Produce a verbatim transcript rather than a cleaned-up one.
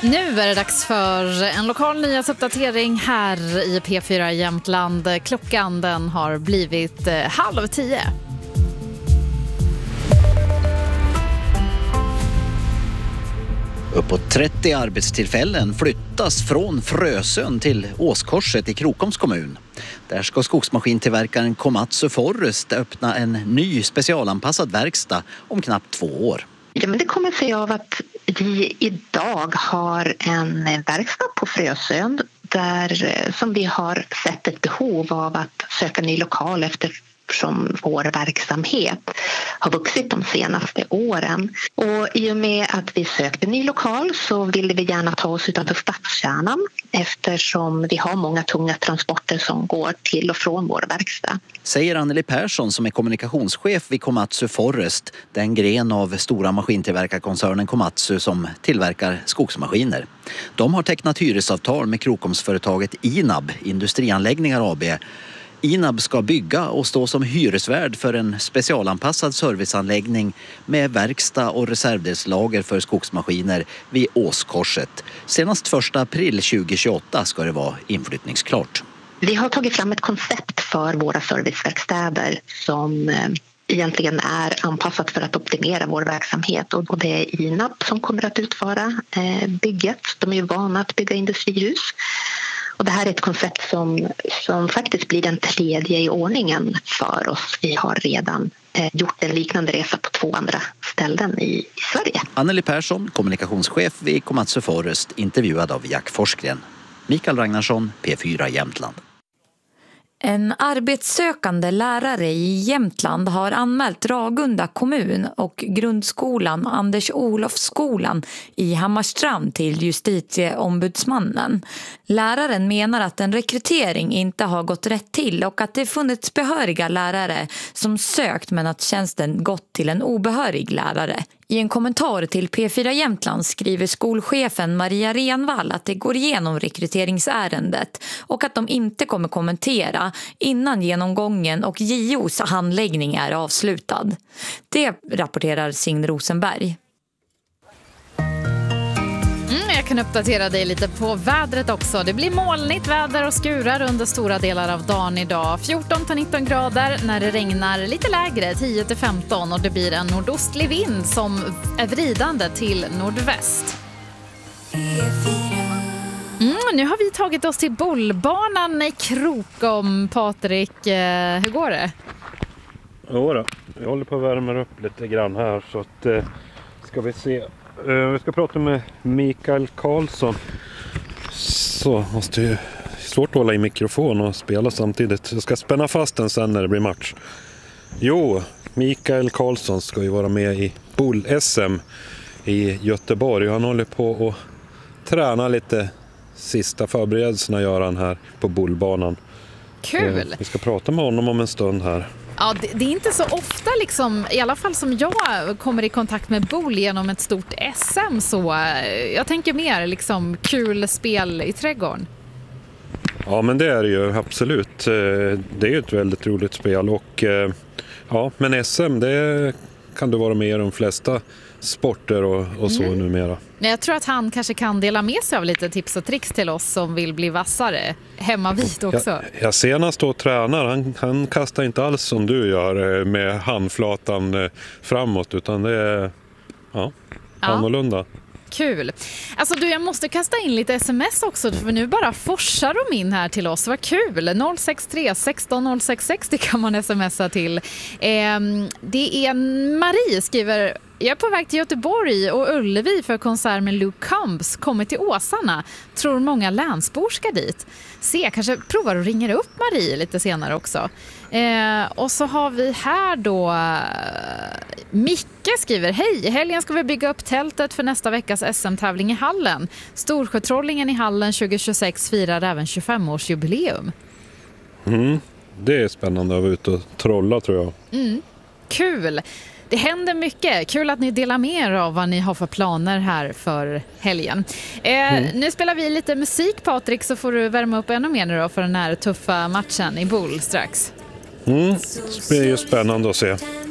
Nu är det dags för en lokal nyhetsuppdatering här i P fyra Jämtland. Klockan den har blivit halv tio. Uppåt trettio arbetstillfällen flyttas från Frösön till Åskorset i Krokoms kommun. Där ska skogsmaskintillverkaren Komatsu Forest öppna en ny specialanpassad verkstad om knappt två år. Ja, men det kommer sig av att vi idag har en verkstad på Frösön där som vi har sett ett behov av att söka ny lokal eftersom vår verksamhet har vuxit de senaste åren. Och i och med att vi sökte ny lokal så ville vi gärna ta oss utanför stadskärnan eftersom vi har många tunga transporter som går till och från vår verkstad. Säger Anneli Persson som är kommunikationschef vid Komatsu Forest, den gren av stora maskintillverkarkoncernen Komatsu som tillverkar skogsmaskiner. De har tecknat hyresavtal med Krokomsföretaget I N A B, Industrianläggningar A B. I N A B ska bygga och stå som hyresvärd för en specialanpassad serviceanläggning med verkstad och reservdelslager för skogsmaskiner vid Åskorset. Senast första april tjugohundratjugoåtta ska det vara inflyttningsklart. Vi har tagit fram ett koncept för våra serviceverkstäder som egentligen är anpassat för att optimera vår verksamhet och det är I N A B som kommer att utföra bygget. De är ju vana att bygga industrihus. Och det här är ett koncept som, som faktiskt blir den tredje i ordningen för oss. Vi har redan eh, gjort en liknande resa på två andra ställen i, i Sverige. Anneli Persson, kommunikationschef vid Komatsu Forest, intervjuad av Jack Forsgren. Mikael Ragnarsson, P fyra Jämtland. En arbetssökande lärare i Jämtland har anmält Ragunda kommun och grundskolan Anders Olofsskolan i Hammarstrand till justitieombudsmannen. Läraren menar att en rekrytering inte har gått rätt till och att det funnits behöriga lärare som sökt men att tjänsten gått till en obehörig lärare. I en kommentar till P fyra Jämtland skriver skolchefen Maria Renvall att det går igenom rekryteringsärendet och att de inte kommer kommentera innan genomgången och J O:s handläggning är avslutad. Det rapporterar Signe Rosenberg. Jag kan uppdatera dig lite på vädret också. Det blir molnigt väder och skurar under stora delar av dagen idag. fjorton till nitton grader när det regnar lite lägre, tio till femton och det blir en nordostlig vind som är vridande till nordväst. Mm, nu har vi tagit oss till bollbanan i Krokom. Patrik, eh, hur går det? Jo då, jag håller på att värma upp lite grann här så att eh, ska vi se. Vi ska prata med Mikael Karlsson. Så måste ju svårt att hålla i mikrofon och spela samtidigt. Jag ska spänna fast den sen när det blir match. Jo, Mikael Karlsson ska ju vara med i boll-S M i Göteborg. Han håller på att träna lite sista förberedelserna gör han här på bollbanan. Kul! Så vi ska prata med honom om en stund här. Ja, det, det är inte så ofta liksom, i alla fall som jag kommer i kontakt med boll genom ett stort S M så jag tänker mer liksom kul spel i trädgården. Ja, men det är det ju absolut. Det är ju ett väldigt roligt spel och ja, men S M det kan du vara med i de flesta sporter och, och så mm. numera. Jag tror att han kanske kan dela med sig av lite tips och tricks till oss som vill bli vassare hemma vid också. Jag, jag senast då tränar, han, han kastar inte alls som du gör med handflatan framåt utan det är ja, ja. annorlunda. Kul. Alltså du, jag måste kasta in lite sms också för nu bara forsar de in här till oss. Vad kul. noll sex tre sexton noll sex sextio kan man smsa till. Eh, det är Marie skriver: jag är på väg till Göteborg och Ullevi för konsert med Luke Combs. Kommer till Åsarna. Tror många länsbor ska dit. Se, kanske provar att ringa upp Marie lite senare också. Eh, och så har vi här då uh, Micke skriver: hej, helgen ska vi bygga upp tältet för nästa veckas S M-tävling i hallen. Storsjötrollingen i hallen tjugo tjugosex firar även tjugofem-årsjubileum. Mm, det är spännande att vara ute och trolla tror jag. Mm, kul. Det händer mycket. Kul att ni delar med er av vad ni har för planer här för helgen. Eh, mm. Nu spelar vi lite musik, Patrik, så får du värma upp ännu mer nu då för den här tuffa matchen i boll strax. Mm, det blir ju spännande att se.